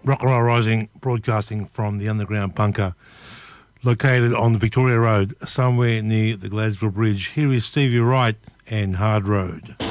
Rock and Roll Rising, broadcasting from the underground bunker located on the Victoria Road, somewhere near the Gladesville Bridge. Here is Stevie Wright and Hard Road.